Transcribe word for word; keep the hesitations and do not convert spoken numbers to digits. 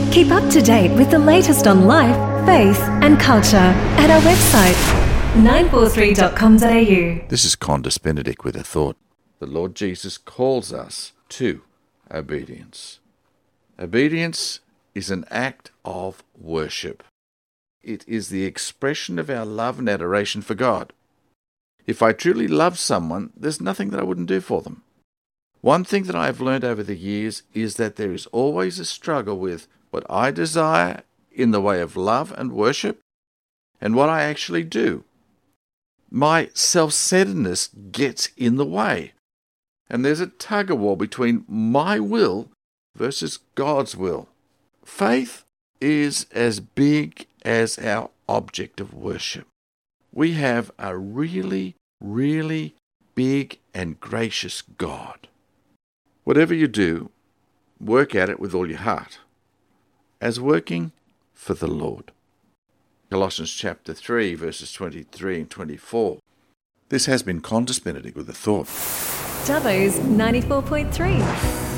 Keep up to date with the latest on life, faith and culture at our website, nine four three dot com dot a u. This is Condis Benedict with a thought. The Lord Jesus calls us to obedience. Obedience is an act of worship. It is the expression of our love and adoration for God. If I truly love someone, there's nothing that I wouldn't do for them. One thing that I have learned over the years is that there is always a struggle with what I desire in the way of love and worship and what I actually do. My self-centeredness gets in the way, and there's a tug-of-war between my will versus God's will. Faith is as big as our object of worship. We have a really, really big and gracious God. Whatever you do, work at it with all your heart, as working for the Lord. Colossians chapter three, verses twenty-three and twenty-four. This has been Condis Benedict with a thought. Dubbo's ninety-four point three.